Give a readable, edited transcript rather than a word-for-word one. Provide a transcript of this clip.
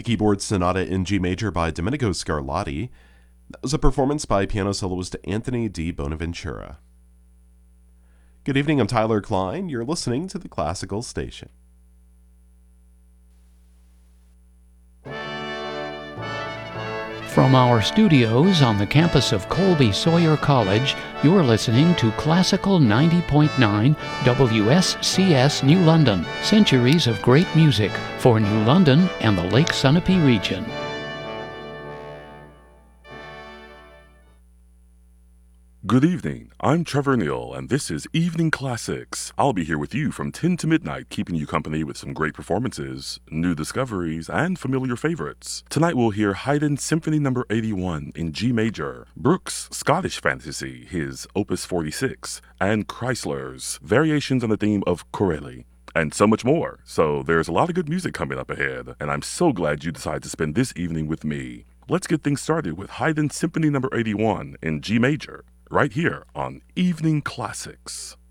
keyboard sonata in G major by Domenico Scarlatti. That was a performance by piano soloist Anthony D. Bonaventura. Good evening, I'm Tyler Klein. You're listening to the Classical Station. From our studios on the campus of Colby Sawyer College, you're listening to Classical 90.9 WSCS New London, centuries of great music for New London and the Lake Sunapee region. Good evening, I'm Trevor Neal, and this is Evening Classics. I'll be here with you from 10 to midnight, keeping you company with some great performances, new discoveries, and familiar favorites. Tonight we'll hear Haydn Symphony No. 81 in G major, Bruch's Scottish Fantasy, his Opus 46, and Kreisler's Variations on the theme of Corelli, and so much more. So there's a lot of good music coming up ahead, and I'm so glad you decided to spend this evening with me. Let's get things started with Haydn Symphony No. 81 in G major, right here on Evening Classics.